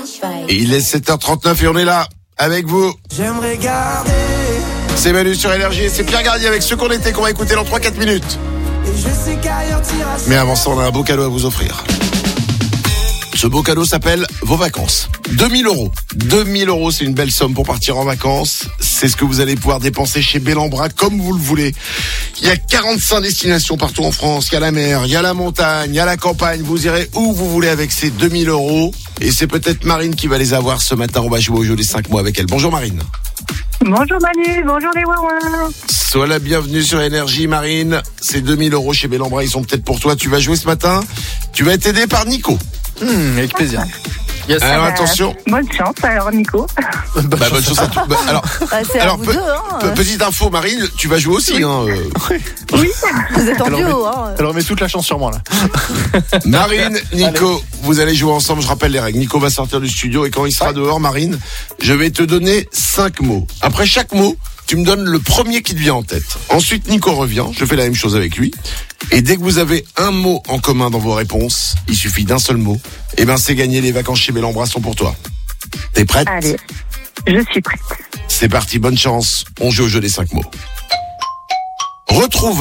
Et il est 7h39 et on est là avec vous. J'aimerais garder. C'est Manu sur Énergie et c'est Pierre Gardier avec ce qu'on était qu'on va écouter dans 3-4 minutes. Et je sais qu'ailleurs t'iras. Mais avant ça, on a un beau cadeau à vous offrir. Ce beau cadeau s'appelle vos vacances. 2000 €. 2000 €, c'est une belle somme pour partir en vacances. C'est ce que vous allez pouvoir dépenser chez Bellambra comme vous le voulez. Il y a 45 destinations partout en France. Il y a la mer, il y a la montagne, il y a la campagne. Vous irez où vous voulez avec ces 2000 €. Et c'est peut-être Marine qui va les avoir ce matin. On va jouer au jeu des 5 mots avec elle. Bonjour Marine. Bonjour Manu, bonjour les Wawa. Sois la bienvenue sur Énergie Marine. Ces 2000 € chez Bellambra, ils sont peut-être pour toi. Tu vas jouer ce matin. Tu vas être aidé par Nico. Avec plaisir. Yes. Alors attention. Bonne chance alors Nico. Bonne chance à tous. C'est Alors à vous deux, petite info Marine, tu vas jouer aussi. Oui, vous êtes en duo. Alors mets toute la chance sur moi là. Marine, Nico, vous allez jouer ensemble. Je rappelle les règles. Nico va sortir du studio et quand il sera dehors, Marine, je vais te donner 5 mots. Après chaque mot, tu me donnes le premier qui te vient en tête. Ensuite, Nico revient. Je fais la même chose avec lui. Et dès que vous avez un mot en commun dans vos réponses, il suffit d'un seul mot. Et ben, c'est gagné. Les vacances chez Bellambra sont pour toi. T'es prête? Allez, je suis prête. C'est parti. Bonne chance. On joue au jeu des 5 mots. Retrouve